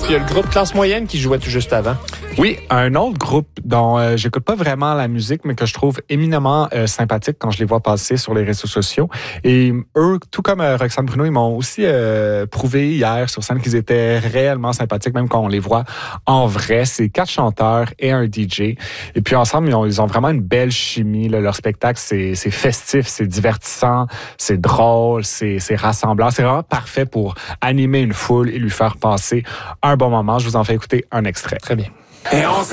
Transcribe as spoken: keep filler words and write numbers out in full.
il y a le groupe Classe Moyenne qui jouait tout juste avant. Oui, un autre groupe dont euh, j'écoute pas vraiment la musique, mais que je trouve éminemment euh, sympathique quand je les vois passer sur les réseaux sociaux. Et eux, tout comme euh, Roxane Bruno, ils m'ont aussi euh, prouvé hier sur scène qu'ils étaient réellement sympathiques, même quand on les voit en vrai. C'est quatre chanteurs et un D J. Et puis ensemble, ils ont, ils ont vraiment une belle chimie. Là. Leur spectacle, c'est, c'est festif, c'est divertissant, c'est drôle, c'est, c'est rassemblant. C'est vraiment parfait pour animer une foule et lui faire passer un bon moment. Je vous en fais écouter un extrait. Très bien. Et on